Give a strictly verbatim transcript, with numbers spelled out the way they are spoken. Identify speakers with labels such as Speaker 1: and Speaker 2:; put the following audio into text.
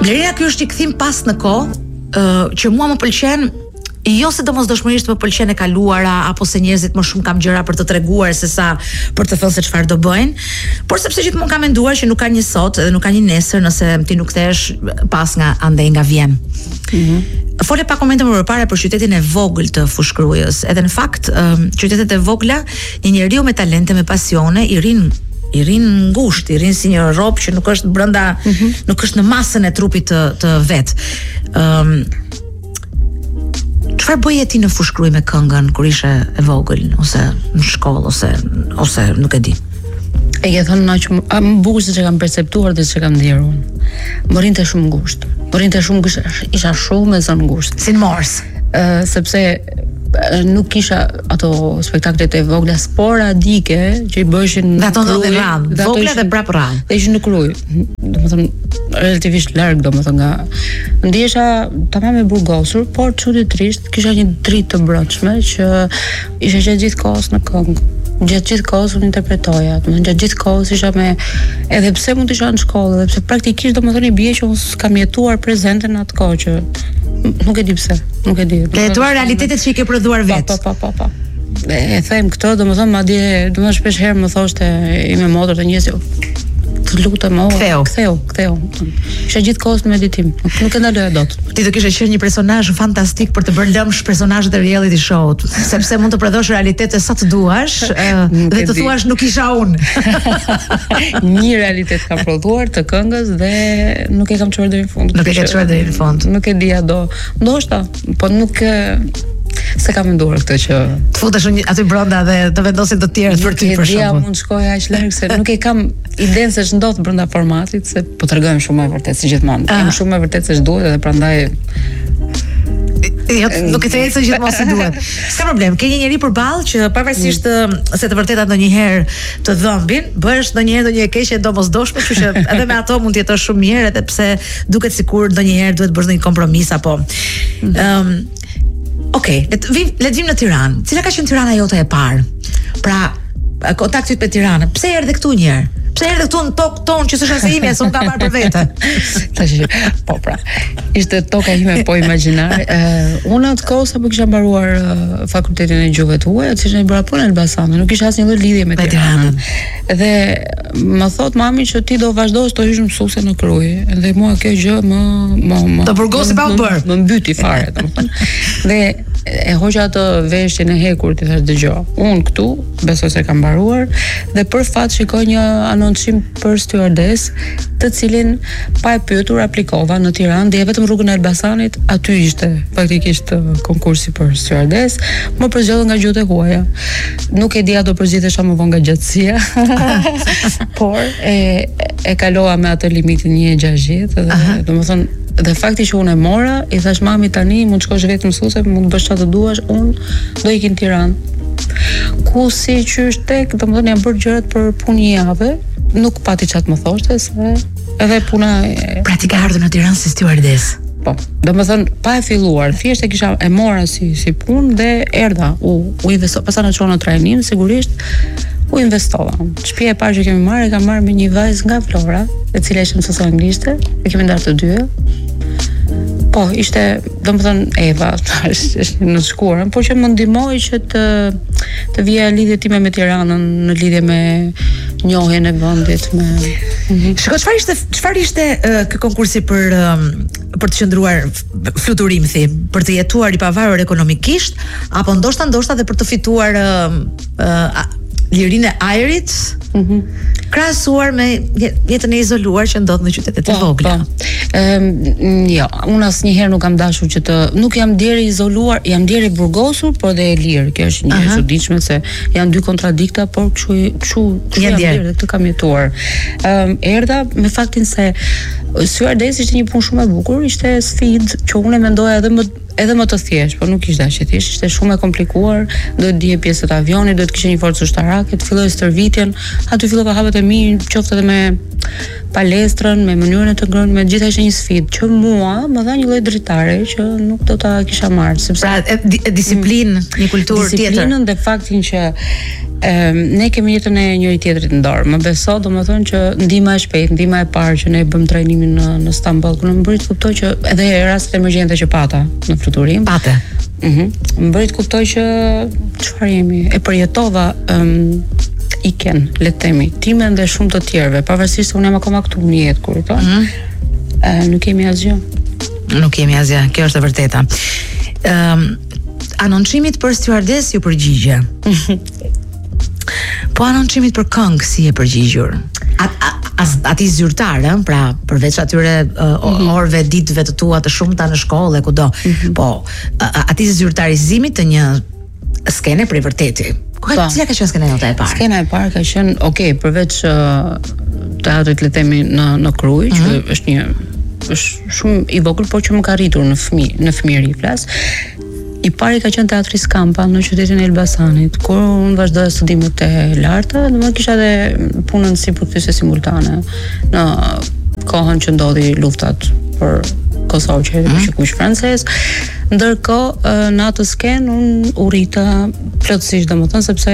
Speaker 1: Blerina, ky është i kthim pas në kohë, uh, që mua më pëlqen, jo se domosdoshmërisht më pëlqen e kaluara apo se njerëzit më shumë kam gjëra për të treguar se sa për të thënë se çfarë do bëjnë, por sepse gjithmonë kam menduar që nuk ka një sot dhe nuk ka një nesër nëse ti nuk kthehesh pas nga andej nga vjen. Mhm. Fole pak komente më përpara për qytetin e vogël të Fushkrujës. Edhe në fakt, um, qytetet e vogla, një njeriu me talente, me pasione, i rin i rin ngushtë, i rin si një rob që nuk është brenda, mm-hmm. nuk është në masën e trupit të, të vet. Ëm um, Çfarë bëje ti në Fushkruj me këngën kur ishe e vogël ose në shkollë ose ose nuk e di?
Speaker 2: E ke thënë na që më bukur se çka kam perceptuar dhe çka kam ndier unë. Më rinte shumë ngushtë. Më rinte shumë ngushtë, isha shumë e zon ngushtë.
Speaker 1: Si në Mars.
Speaker 2: Ë uh, sepse nuk kisha ato spektaklet e vogla sporadike që i bëshin
Speaker 1: dhe ato ndodhen rradh, vogla dhe prap rradh.
Speaker 2: Dhe ishin në Kruj. Domethënë relativisht larg, domethënë nga ndjesha tamam e burgosur, por çuditërisht kisha një dritë të brendshme që isha gjatë gjithë kohës në këngë. Gjatë gjithë kohës unë interpretoja, domethënë gjatë gjithë kohës isha me, edhe pse mund të isha në shkollë, edhe pse praktikisht domethënë i bie që unë s'kam jetuar prezente në atë kohë që nuk e di pse, nuk e di.
Speaker 1: Ke jetuar realitetet që i ke prodhuar vetë.
Speaker 2: Po, po, po, po. E them këtë, domethënë madje domethënë shpesh herë më thoshte i me motor të njerëzit, të lutem, o, ktheu, ktheu, ktheu. Isha gjithë kohës në meditim, nuk, nuk e ndaloja dot.
Speaker 1: Ti do kishe qenë një personazh fantastik për të bërë lëmsh personazhet e reality show-t, sepse mund të prodhosh realitete sa të duash uh, dhe të thuash nuk isha unë.
Speaker 2: Një realitet kam prodhuar të këngës dhe nuk e kam çuar deri në fund.
Speaker 1: Nuk e ke çuar deri në fund.
Speaker 2: Nuk e di a do. Ndoshta, po nuk se kam menduar këtë që
Speaker 1: të futesh aty brenda dhe të vendosin të tjerët për ty për shkak.
Speaker 2: Dia mund shkoj aq larg se nuk e kam idenë se ç'ndodh brenda formatit, se po tregojmë shumë e vërtet si gjithmonë. Kam shumë e vërtet se ç'duhet dhe prandaj
Speaker 1: jo, nuk e thënë se gjithmonë si duhet. S'ka problem, ke një njeri përballë që pavarësisht se të vërteta ndonjëherë të dhëmbin, bëhesh ndonjëherë ndonjë e keqe domosdoshme, kështu që edhe me ato mund të jetosh shumë mirë, edhe pse duket sikur ndonjëherë duhet bësh ndonjë kompromis apo. Ëm um, Okej, okay, le të vim në Tiranë. Cila ka qenë Tirana jote e parë? Pra, kontaktit me Tiranën. Pse erdhe këtu një herë? Pse erdhe këtu në tokë tonë që s'është as e imja, se unë kam marrë për vete?
Speaker 2: Tash, po pra. Ishte toka ime po imagjinar. Uh, unë atë kohë sapo kisha mbaruar uh, fakultetin e gjuhëve të huaja, që isha bërë punë në Elbasan, nuk kisha asnjë lloj lidhje me Tiranën. Dhe më thot mami që ti do vazhdosh të hysh mësuese në Kruj. Dhe mua kjo gjë më më më
Speaker 1: të burgosi pa u bër.
Speaker 2: Më mbyti fare, domethënë. Dhe e hoqja atë veshjen e hekur, ti thash dëgjoj. Unë këtu besoj se kam mbaruar dhe për fat shikoj një anoncim për stewardess, të cilin pa e pyetur aplikova në Tiranë dhe vetëm rrugën e Elbasanit, aty ishte faktikisht konkursi për stewardess, më përzgjedhën nga gjuhët e huaja. Nuk e di a do përzgjidhesha më vonë nga gjatësia, por e e kalova me atë limitin një e gjashtëdhjetë dhe domethënë dhe fakti që unë e mora, i thash mami tani mund të shkosh vetë mësuese, mund të bësh çfarë duash, unë do ikin në Tiranë. Ku si qysh tek, domethënë jam bërë gjërat për punë një javë, nuk pati çfarë më thoshte se edhe puna e...
Speaker 1: Pra ti ka ardhur në Tiranë si stewardess.
Speaker 2: Po, domethënë pa e filluar, thjesht e kisha e mora si si punë dhe erdha, u u investova, pastaj na çon në trajnim, sigurisht u investova. Shtëpia e parë që kemi marrë, e kam marrë me një vajzë nga Vlora, e cila ishte mësuese anglishte, e kemi ndarë të dyja. Po, ishte, domethënë Eva, është në shkuarën, por që më ndihmoi që të të vija lidhje time me Tiranën, në lidhje me njohjen e vendit, me
Speaker 1: mm-hmm. Shiko, çfarë ishte çfarë ishte uh, ky konkursi për um, për të qëndruar fluturim thim, për të jetuar i pavarur ekonomikisht, apo ndoshta ndoshta dhe për të fituar uh, uh, lirinë e ajrit, mm-hmm. krahasuar me jetën e izoluar që ndodh në qytetet e vogla.
Speaker 2: Ëm, jo, unë asnjëherë nuk kam dashur që të nuk jam deri izoluar, jam deri burgosur, por dhe e lirë. Kjo është një gjë e çuditshme se janë dy kontradikta, por kështu kështu jam deri dhe këtë kam jetuar. Ëm, erdha me faktin se stewardess ishte një punë shumë e bukur, ishte sfidë që unë mendoja edhe më edhe më të thjesht, por nuk ishte aq e thjeshtë, ishte shumë e komplikuar, duhet dije pjesët e avionit, duhet kishe një forcë ushtarake, të filloj stërvitjen, aty fillova hapet e mi, qoftë edhe me palestrën, me mënyrën e të ngrënë, me gjithë ishte një sfidë që mua më dha një lloj dritare që nuk do ta kisha marrë, sepse
Speaker 1: pra e, di, e disiplinë, mm, një kulturë tjetër.
Speaker 2: Disiplinën dhe faktin që e, ne kemi jetën e njëri tjetrit në dorë. Më beso, domethënë që ndihma e shpejtë, ndihma e parë që ne bëm trajnimin në në Stamboll, ku më bëri të kuptoj që edhe rastet emergjente që pata në fluturim.
Speaker 1: Pate.
Speaker 2: Mhm. Më bëri të kuptoj që çfarë jemi. E përjetova um, iken, le të themi, timen dhe shumë të tjerëve, pavarësisht se unë jam akoma këtu në jetë, kupton? Mhm. Uh, nuk kemi asgjë.
Speaker 1: Nuk kemi asgjë, kjo është e vërteta. Ëm um, Anoncimit për stewardess ju përgjigje. Po anoncimit për këngë si e përgjigjur? Ati zyrtar, ë, pra përveç atyre uh, mm-hmm. orëve, ditëve të tua të shumta në shkollë e kudo. Mm-hmm. Po, ati zyrtarizimit të një skene për i vërteti. Ku cila ka qenë skena jote e parë?
Speaker 2: Skena e parë ka qenë, okay, përveç uh, teatrit le të themi në në Krujë, mm-hmm. që është një është shumë i vogël, por që më ka rritur në fëmijë, në fëmijëri flas. I pari ka qenë teatri Skampa në qytetin e Elbasanit, kur unë vazhdoja studimet e larta, dhe më kisha edhe punën si përkthyese simultane në kohën që ndodhi luftat për Kosovë që mm. që kush francez. Ndërkohë në atë skenë unë u rrita plotësisht, domethënë sepse